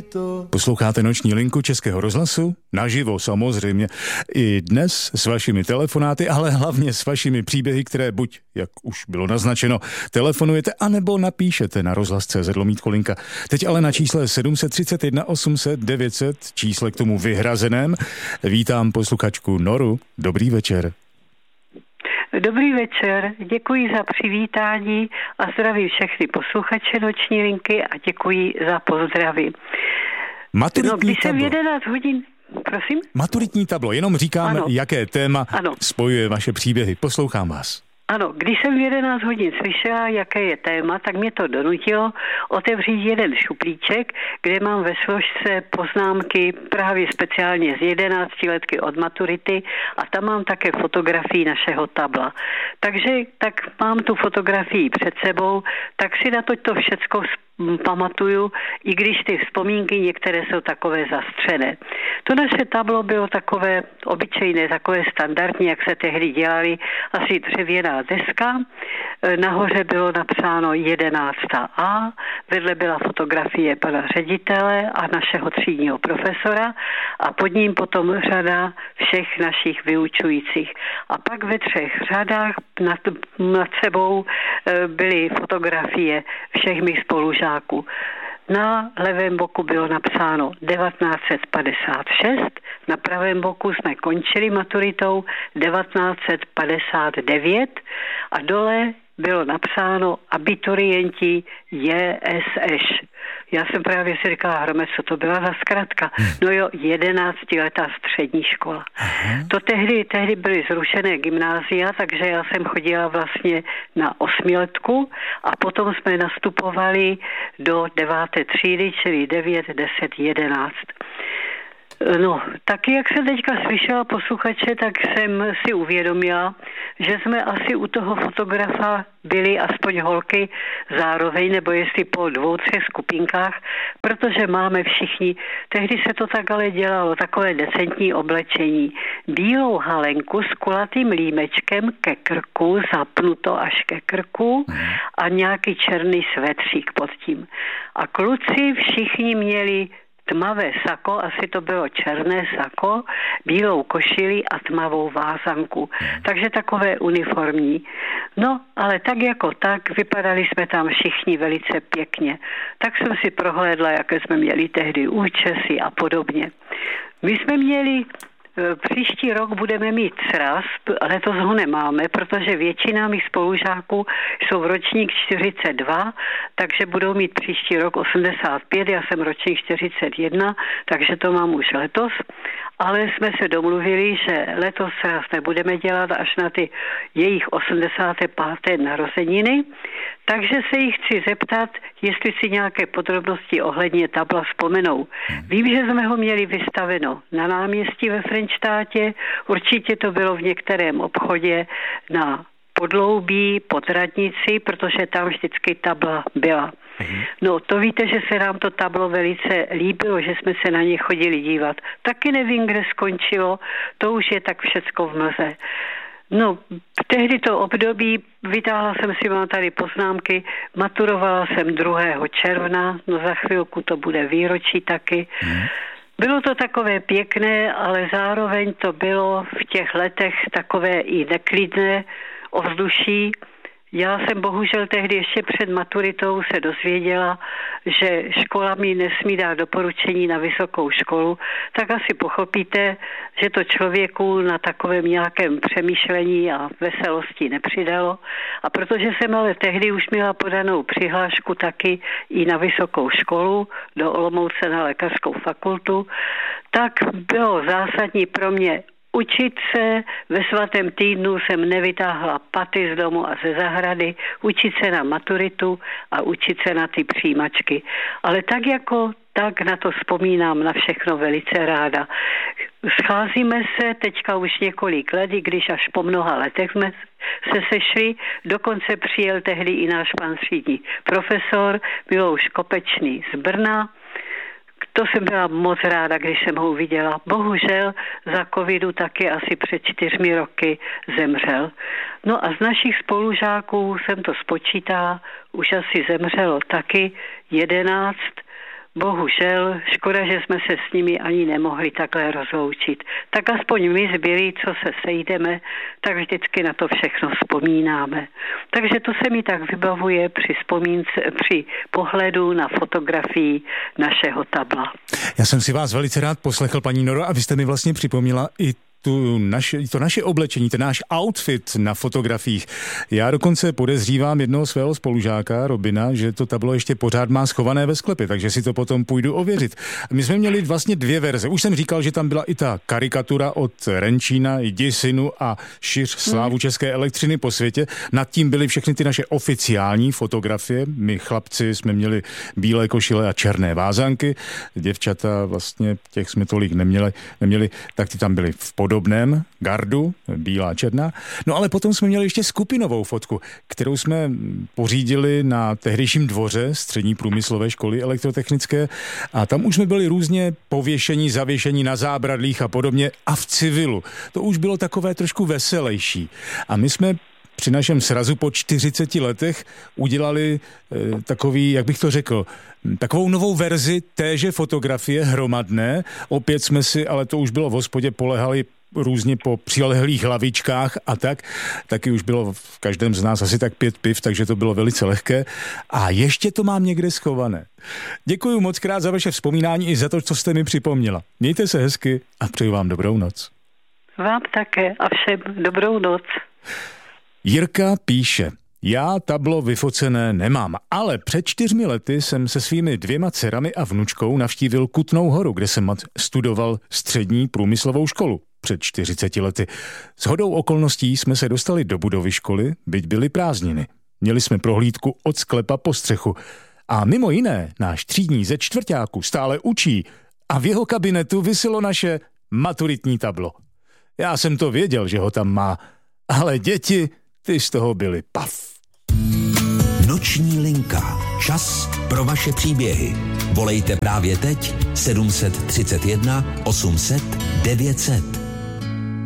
Posloucháte Noční linku Českého rozhlasu? Naživo samozřejmě. I dnes s vašimi telefonáty, ale hlavně s vašimi příběhy, které buď, jak už bylo naznačeno, telefonujete, anebo napíšete na rozhlas.cz/linka. Teď ale na čísle 731 800 900, čísle k tomu vyhrazeném. Vítám posluchačku Noru. Dobrý večer. Dobrý večer, děkuji za přivítání a zdravím všechny posluchače Noční linky a děkuji za pozdravy. Maturitní jsem 11 hodin, prosím? Maturitní tablo, jenom říkáme, ano. Jaké téma spojuje vaše příběhy. Poslouchám vás. Ano, když jsem v 11 hodin slyšela, jaké je téma, tak mě to donutilo otevřít jeden šuplíček, kde mám ve složce poznámky právě speciálně z 11letky od maturity a tam mám také fotografii našeho tabla. Takže tak mám tu fotografii před sebou, tak si na to všecko pamatuju, i když ty vzpomínky některé jsou takové zastřené. To naše tablo bylo takové obyčejné, takové standardní, jak se tehdy dělali, asi dřevěná deska. Nahoře bylo napsáno 11A, vedle byla fotografie pana ředitele a našeho třídního profesora a pod ním potom řada všech našich vyučujících. A pak ve 3 řadách nad sebou byly fotografie všech mých spolužáků. Na levém boku bylo napsáno 1956, na pravém boku jsme končili maturitou 1959 a dole bylo napsáno abiturienti JSŠ. Já jsem právě si říkala, Hrome, co to byla za zkratka? No jo, 11letá střední škola. To tehdy byly zrušené gymnázia, takže já jsem chodila vlastně na 8letku a potom jsme nastupovali do 9. třídy, čili 9, 10, 11. No, taky jak jsem teďka slyšela posluchače, tak jsem si uvědomila, že jsme asi u toho fotografa byli aspoň holky zároveň, nebo jestli po 2, 3 skupinkách, protože máme všichni, tehdy se to tak ale dělalo, takové decentní oblečení. Bílou halenku s kulatým límečkem ke krku, zapnuto až ke krku a nějaký černý svetřík pod tím. A kluci všichni měli tmavé sako, asi to bylo černé sako, bílou košili a tmavou vázanku. Takže takové uniformní. No, ale tak jako tak, vypadali jsme tam všichni velice pěkně. Tak jsem si prohlédla, jaké jsme měli tehdy účesy a podobně. My jsme měli příští rok budeme mít sraz, letos ho nemáme, protože většina mých spolužáků jsou v ročník 42, takže budou mít příští rok 85, já jsem ročník 41, takže to mám už letos, ale jsme se domluvili, že letos sraz nebudeme dělat až na ty jejich 85. narozeniny, takže se jich chci zeptat, jestli si nějaké podrobnosti ohledně tabla vzpomenou. Vím, že jsme ho měli vystaveno na náměstí ve Frenštátě, určitě to bylo v některém obchodě na Podloubí, pod radnici, protože tam vždycky tabla byla. No, to víte, že se nám to tablo velice líbilo, že jsme se na ně chodili dívat. Taky nevím, kde skončilo, to už je tak všecko v mlze. No, tehdy to období, vytáhla jsem si, mám tady poznámky, maturovala jsem 2. června, no za chvilku to bude výročí taky. Bylo to takové pěkné, ale zároveň to bylo v těch letech takové i neklidné ovzduší. Já jsem bohužel tehdy ještě před maturitou se dozvěděla, že škola mi nesmí dát doporučení na vysokou školu, tak asi pochopíte, že to člověku na takovém nějakém přemýšlení a veselosti nepřidalo. A protože jsem ale tehdy už měla podanou přihlášku taky i na vysokou školu, do Olomouce na lékařskou fakultu, tak bylo zásadní pro mě učit se. Ve svatém týdnu jsem nevytáhla paty z domu a ze zahrady, učit se na maturitu a učit se na ty přijímačky. Ale tak jako tak na to vzpomínám na všechno velice ráda. Scházíme se teďka už několik let, i když až po mnoha letech jsme se sešli. Dokonce přijel tehdy i náš pan třídní profesor Milouš Kopečný z Brna. To jsem byla moc ráda, když jsem ho uviděla. Bohužel za covidu taky asi před 4 roky zemřel. No a z našich spolužáků jsem to spočítala, už asi zemřelo taky 11. bohužel, škoda, že jsme se s nimi ani nemohli takhle rozloučit. Tak aspoň my zbylí, co se sejdeme, tak vždycky na to všechno vzpomínáme. Takže to se mi tak vybavuje při pohledu na fotografii našeho tabla. Já jsem si vás velice rád poslechl, paní Noro, a vy jste mi vlastně připomněla i to naše oblečení, ten náš outfit na fotografiích. Já dokonce podezřívám jednoho svého spolužáka, Robina, že to tablo ještě pořád má schované ve sklepě, takže si to potom půjdu ověřit. My jsme měli vlastně 2 verze. Už jsem říkal, že tam byla i ta karikatura od Renčína, Děsinu a Šiř slávu české elektřiny po světě. Nad tím byly všechny ty naše oficiální fotografie. My chlapci jsme měli bílé košile a černé vázanky. Děvčata vlastně těch jsme tolik neměli, tak ty tam byly v podobném gardu, bílá, černá. No ale potom jsme měli ještě skupinovou fotku, kterou jsme pořídili na tehdejším dvoře Střední průmyslové školy elektrotechnické a tam už jsme byli různě pověšení, zavěšení na zábradlích a podobně a v civilu. To už bylo takové trošku veselejší. A my jsme při našem srazu po 40 letech udělali takový, jak bych to řekl, takovou novou verzi téže fotografie hromadné. Opět jsme si, ale to už bylo v hospodě, polehali různě po přilehlých lavičkách a tak. Taky už bylo v každém z nás asi tak 5 piv, takže to bylo velice lehké. A ještě to mám někde schované. Děkuji moc krát za vaše vzpomínání i za to, co jste mi připomněla. Mějte se hezky a přeju vám dobrou noc. Vám také a všem dobrou noc. Jirka píše: já tablo vyfocené nemám, ale před 4 lety jsem se svými 2 dcerami a vnučkou navštívil Kutnou Horu, kde jsem studoval střední průmyslovou školu před 40 lety. Shodou okolností jsme se dostali do budovy školy, byť byly prázdniny. Měli jsme prohlídku od sklepa po střechu. A mimo jiné, náš třídní ze čtvrťáku stále učí a v jeho kabinetu viselo naše maturitní tablo. Já jsem to věděl, že ho tam má, ale děti, ty z toho byly paf. Noční linka. Čas pro vaše příběhy. Volejte právě teď 731 800 900.